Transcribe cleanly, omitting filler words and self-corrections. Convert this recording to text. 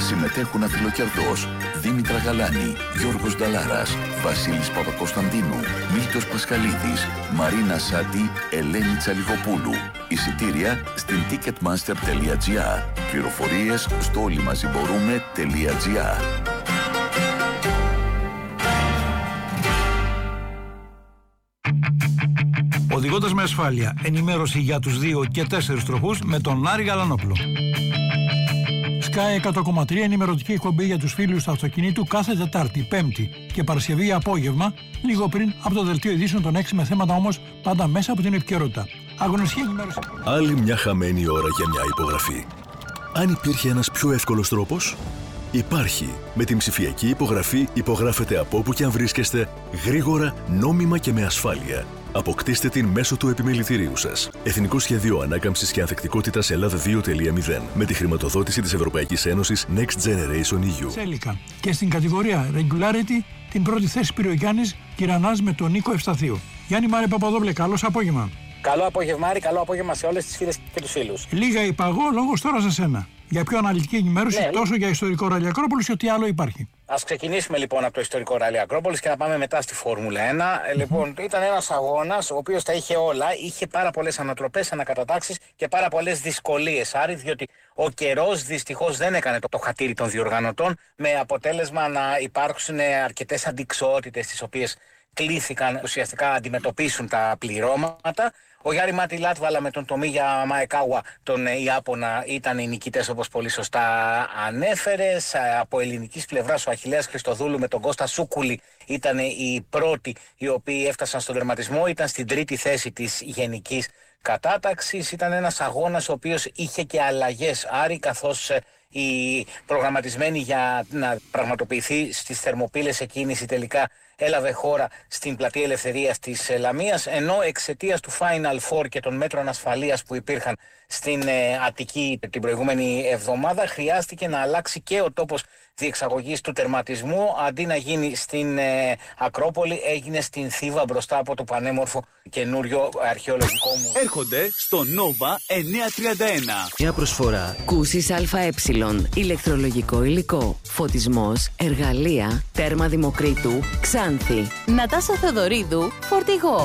Συμμετέχουν Αφιλοκερδός, Δήμητρα Γαλάνη, Γιώργος Νταλάρας, Βασίλης Παπακοσταντίνου, Μίλτος Πασχαλίδης, Μαρίνα Σάτι, Ελένη Τσαλιγοπούλου. Εισιτήρια στην ticketmaster.gr. Πληροφορίες στο όλοιμαζιμπορούμε.gr. Οδηγώντας με ασφάλεια, ενημέρωση για τους 2 και 4 τροχούς με τον Άρη Γαλανόπουλο. Sky 100,3 ενημερωτική εκπομπή για τους φίλους του αυτοκινήτου κάθε Τετάρτη, Πέμπτη και Παρασκευή απόγευμα, λίγο πριν από το δελτίο ειδήσεων των 6 με θέματα όμως πάντα μέσα από την επικαιρότητα. Αγωνιστική ενημέρωση. Άλλη μια χαμένη ώρα για μια υπογραφή. Αν υπήρχε ένας πιο εύκολος τρόπος, υπάρχει. Με την ψηφιακή υπογραφή υπογράφετε από όπου και αν βρίσκεστε, γρήγορα, νόμιμα και με ασφάλεια. Αποκτήστε την μέσω του επιμελητηρίου σας. Εθνικό Σχέδιο Ανάκαμψης και Ανθεκτικότητας Ελλάδα 2.0 με τη χρηματοδότηση της Ευρωπαϊκής Ένωσης Next Generation EU. Σέλικα. Και στην κατηγορία Regularity την πρώτη θέση πήρε ο Γιάννης Κυρανάς με τον Νίκο Ευσταθίου. Γιάννη Μάρη Παπαδόπουλε, καλώς απόγευμα. Καλό απόγευμα, Άρη, καλό απόγευμα σε όλες τις φίλες και τους φίλους. Λίγα είπα εγώ, λόγος τώρα σε σένα. Για πιο αναλυτική ενημέρωση τόσο για ιστορικό ράλι Ακρόπολης και ό,τι άλλο υπάρχει. Ας ξεκινήσουμε λοιπόν από το ιστορικό ράλι Ακρόπολης και να πάμε μετά στη Φόρμουλα 1. Λοιπόν, ήταν ένας αγώνας ο οποίος τα είχε όλα. Είχε πάρα πολλές ανατροπές, ανακατατάξεις και πάρα πολλές δυσκολίες, Άρη, διότι ο καιρός δυστυχώς δεν έκανε το χατήρι των διοργανωτών, με αποτέλεσμα να υπάρξουν αρκετές αντιξοότητες τις οποίες κλήθηκαν ουσιαστικά να αντιμετωπίσουν τα πληρώματα. Ο Γιάρη Μάτι Λάτβαλα με τον Τομίγια Μαεκάουα, τον Ιάπωνα, ήταν οι νικητές όπως πολύ σωστά ανέφερες. Από ελληνικής πλευράς ο Αχιλλέας Χριστοδούλου με τον Κώστα Σούκουλη ήταν οι πρώτοι οι οποίοι έφτασαν στον τερματισμό. Ήταν στην τρίτη θέση της γενικής κατάταξης. Ήταν ένας αγώνας ο οποίος είχε και αλλαγές, Άρη, καθώς η προγραμματισμένη για να πραγματοποιηθεί στις Θερμοπύλες εκκίνηση τελικά έλαβε χώρα στην Πλατεία Ελευθερίας της Λαμίας, ενώ εξαιτίας του Final Four και των μέτρων ασφαλείας που υπήρχαν στην Αττική την προηγούμενη εβδομάδα, χρειάστηκε να αλλάξει και ο τόπος διεξαγωγής του τερματισμού. Αντί να γίνει στην Ακρόπολη, έγινε στην Θήβα μπροστά από το πανέμορφο καινούριο αρχαιολογικό μουσείο. Έρχονται στο Nova 931. Μια προσφορά Κούσης ΑΕ, ηλεκτρολογικό υλικό, φωτισμός, εργαλεία, τέρμα Δημοκρίτου, Ξάνθη. Νατάσα Θεοδωρίδου, Φορτηγό.